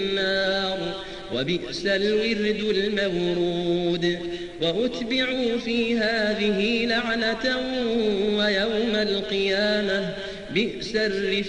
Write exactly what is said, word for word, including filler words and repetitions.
النار وبئس الورد المورود وأتبعوا في هذه لعنة ويوم القيامة بئس الرفد